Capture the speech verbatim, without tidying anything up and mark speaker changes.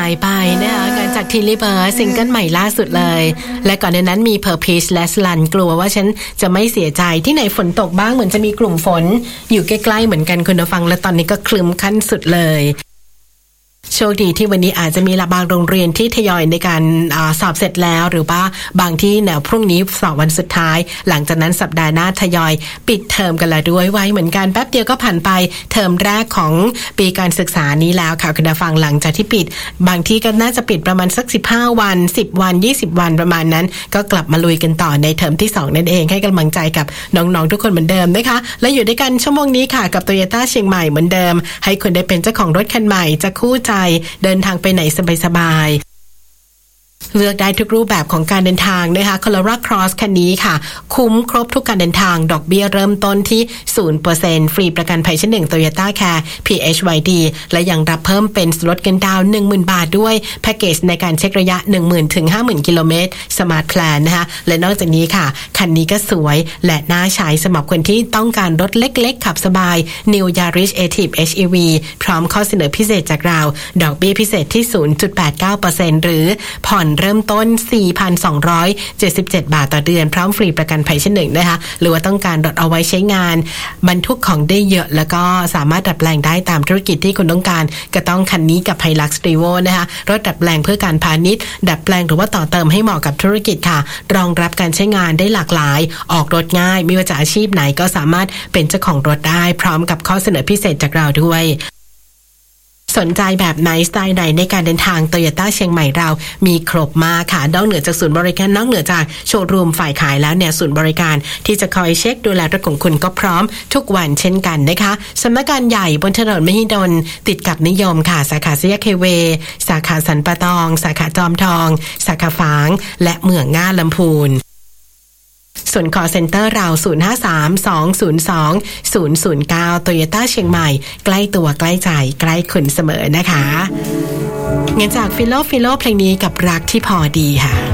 Speaker 1: ายไปนะคะการจากทีลิเบอร์ซิงเกิลใหม่ล่าสุดเลยและก่อนในนั้นมีเพอร์พีชและสลันกลัวว่าฉันจะไม่เสียใจที่ไหนฝนตกบ้างเหมือนจะมีกลุ่มฝนอยู่ใกล้ๆเหมือนกันคุณผู้ฟังและตอนนี้ก็คลึ้มขั้นสุดเลยโชคดีที่วันนี้อาจจะมีบางโรงเรียนที่ทยอยในการอาสอบเสร็จแล้วหรือว่าบางที่แนวพรุ่งนี้สอบวันสุดท้ายหลังจากนั้นสัปดาห์หน้าทยอยปิดเทอมกันละด้วยไว้เหมือนกันแป๊บเดียวก็ผ่านไปเทอมแรกของปีการศึกษานี้แล้วค่ะคุณผู้ฟังหลังจากที่ปิดบางที่ก็น่าจะปิดประมาณสักสิบห้าวันสิบวันยี่สิบวันประมาณนั้นก็กลับมาลุยกันต่อในเทอมที่สองนั่นเองให้กำลังใจกับน้องๆทุกคนเหมือนเดิมนะคะและอยู่ด้วยกันชั่วโมงนี้ค่ะกับ Toyota เชียงใหม่เหมือนเดิมให้คุณได้เป็นเจ้าของรถคันใหม่จะคู่ใจเดินทางไปไหนสบายๆเลือกได้ทุกรูปแบบของการเดินทางนะคะ Corolla Cross คันนี้ค่ะคุ้มครบทุกการเดินทางดอกเบี้ยเริ่มต้นที่ ศูนย์เปอร์เซ็นต์ ฟรีประกันภัยชั้นหนึ่ง Toyota Care พี เอช วาย ดี และยังรับเพิ่มเป็นลดเงินดาวน์ หนึ่งหมื่น บาทด้วยแพ็คเกจในการเช็คระยะ หนึ่งหมื่น ถึง ห้าหมื่น กิโลเมตร Smart Plan นะคะและนอกจากนี้ค่ะคันนี้ก็สวยและน่าใช้สำหรับคนที่ต้องการรถเล็กๆขับสบาย New Yaris Active เอช อี วี พร้อมข้อเสนอพิเศษจากเราดอกเบี้ยพิเศษที่ ศูนย์จุดแปดเก้าเปอร์เซ็นต์ หรือผ่อนเริ่มต้น สี่พันสองร้อยเจ็ดสิบเจ็ด บาทต่อเดือนพร้อมฟรีประกันภัยชั้นหนึ่งนะคะหรือว่าต้องการรถเอาไว้ใช้งานบรรทุกของได้เยอะแล้วก็สามารถดัดแปลงได้ตามธุรกิจที่คุณต้องการก็ต้องคันนี้กับ Hilux Revo นะคะรถดัดแปลงเพื่อการพาณิชย์ดัดแปลงหรือว่าต่อเติมให้เหมาะกับธุรกิจค่ะรองรับการใช้งานได้หลากหลายออกรถง่ายไม่ว่าจะอาชีพไหนก็สามารถเป็นเจ้าของรถได้พร้อมกับข้อเสนอพิเศษจากเราด้วยสนใจแบบไหนสไตล์ไหนในการเดินทาง Toyota เชียงใหม่เรามีครบมากค่ะนอกเหนือจากศูนย์บริการนอกเหนือจากโชว์รูมฝ่ายขายแล้วเนี่ยศูนย์บริการที่จะคอยเช็คดูแลรถของคุณก็พร้อมทุกวันเช่นกันนะคะสำนักงานใหญ่บนถนนมหิดลติดกับนิยมค่ะสาขาสยามเคเวสาขาสันปะตองสาขาจอมทองสาขาฝางและเมืองง่าลำพูนส่วน call center เรา ศูนย์ ห้า สาม สอง ศูนย์ สอง ศูนย์ ศูนย์ เก้า Toyota เชียงใหม่ใกล้ตัวใกล้ใจใกล้คุณเสมอนะคะงั้นจากฟิโลฟิโลเพลงนี้กับรักที่พอดีค่ะ